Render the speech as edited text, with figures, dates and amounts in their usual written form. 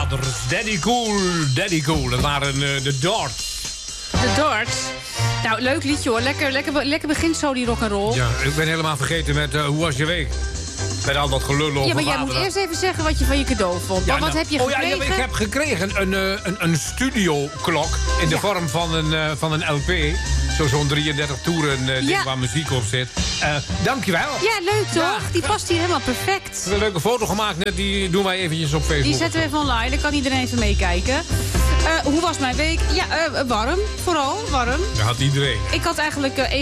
Brothers. Daddy Cool. Dat waren de Doors. De Doors. Nou, leuk liedje hoor. Lekker begint zo die rock'n'roll. Ja, ik ben helemaal vergeten met hoe was je week? Met al dat gelul over. Ja, maar jij moet eerst even zeggen wat je van je cadeau vond. Ja, wat heb je gekregen? Ja, ik heb gekregen een studioklok in de vorm van een LP. Zo'n 33 toeren ding waar muziek op zit. Dankjewel. Ja, leuk toch? Ja. Die past hier helemaal perfect. We hebben een leuke foto gemaakt net. Die doen wij eventjes op Facebook. Die zetten we even online. Dan kan iedereen even meekijken. Hoe was mijn week? Ja, warm. Vooral warm. Dat had iedereen. Ik had eigenlijk